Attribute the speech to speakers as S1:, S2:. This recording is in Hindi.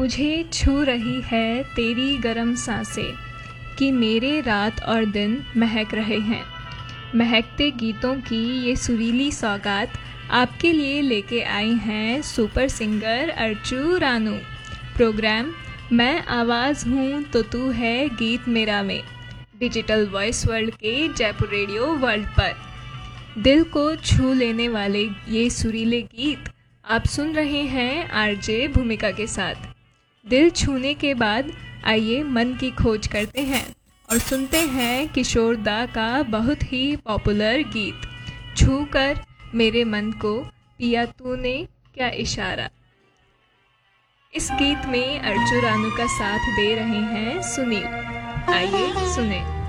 S1: मुझे छू रही है तेरी गरम सांसें कि मेरे रात और दिन महक रहे हैं। महकते गीतों की ये सुरीली सौगात आपके लिए लेके आई हैं super singer Archu Ranu. Programme मैं आवाज़ हूँ तो तू है गीत मेरा में डिजिटल वॉइस वर्ल्ड के जयपुर रेडियो वर्ल्ड पर दिल को छू लेने वाले ये सुरीले गीत आप सुन रहे हैं आरजे भूमिका के साथ। दिल छूने के बाद आइए मन की खोज करते हैं और सुनते हैं किशोर दा का बहुत ही पॉपुलर गीत छू कर मेरे मन को पिया तूने क्या इशारा। इस गीत में अर्चू रानू का साथ दे रहे हैं सुनील। आइए सुने।